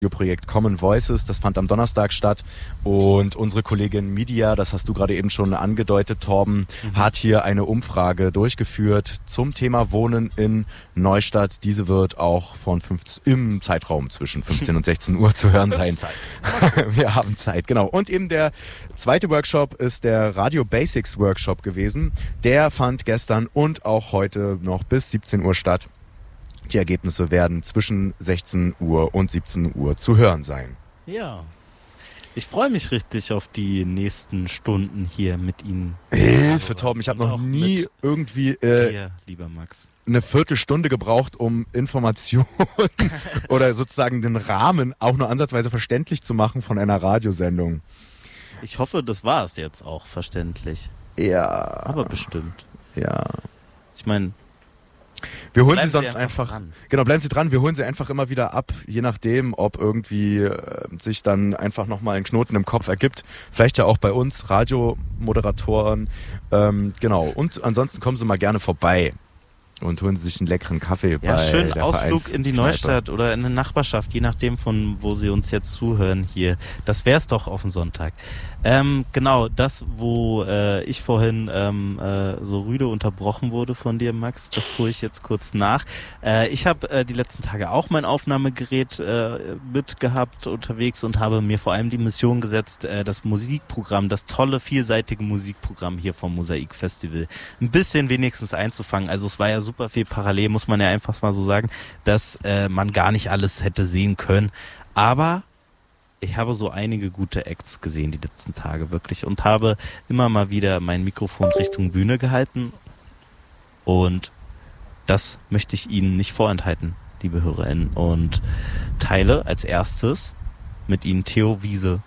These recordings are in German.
Projekt Common Voices, das fand am Donnerstag statt und unsere Kollegin Media, das hast du gerade eben schon angedeutet, Torben, hat hier eine Umfrage durchgeführt zum Thema Wohnen in Neustadt. Diese wird auch im Zeitraum zwischen 15 und 16 Uhr zu hören sein. Wir haben Zeit, genau. Und eben der zweite Workshop ist der Radio Basics Workshop gewesen. Der fand gestern und auch heute noch bis 17 Uhr statt. Die Ergebnisse werden zwischen 16 Uhr und 17 Uhr zu hören sein. Ja, ich freue mich richtig auf die nächsten Stunden hier mit Ihnen. Hilfe, Torben, ich habe noch nie irgendwie lieber Max, eine Viertelstunde gebraucht, um Informationen oder sozusagen den Rahmen auch nur ansatzweise verständlich zu machen von einer Radiosendung. Ich hoffe, das war es jetzt auch verständlich. Ja. Aber bestimmt. Ja. Ich meine... Wir holen sie sonst einfach genau, bleiben Sie dran, wir holen sie einfach immer wieder ab, je nachdem, ob irgendwie sich dann einfach nochmal ein Knoten im Kopf ergibt. Vielleicht ja auch bei uns, Radiomoderatoren. Genau, und ansonsten kommen Sie mal gerne vorbei und holen Sie sich einen leckeren Kaffee bei schön der Ausflug in die Neustadt oder in eine Nachbarschaft, je nachdem von wo Sie uns jetzt zuhören hier. Das wär's doch auf den Sonntag. Genau, das, wo ich vorhin so rüde unterbrochen wurde von dir, Max, das tue ich jetzt kurz nach. Ich habe die letzten Tage auch mein Aufnahmegerät mitgehabt unterwegs und habe mir vor allem die Mission gesetzt, das Musikprogramm, das tolle, vielseitige Musikprogramm hier vom Mosaik Festival ein bisschen wenigstens einzufangen. Also es war ja super viel parallel, muss man ja einfach mal so sagen, dass man gar nicht alles hätte sehen können. Aber ich habe so einige gute Acts gesehen die letzten Tage wirklich und habe immer mal wieder mein Mikrofon Richtung Bühne gehalten und das möchte ich Ihnen nicht vorenthalten, liebe HörerInnen, und teile als erstes mit Ihnen Theo Wiese,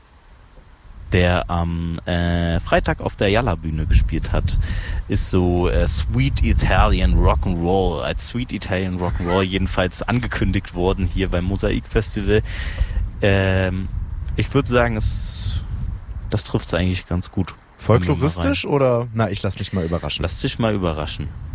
der am Freitag auf der Jalla-Bühne gespielt hat. Ist so Sweet Italian Rock'n'Roll, als Sweet Italian Rock'n'Roll jedenfalls angekündigt worden hier beim Mosaik Festival. Ich würde sagen, das trifft es eigentlich ganz gut. Folkloristisch oder? Na, ich lass mich mal überraschen. Lass dich mal überraschen.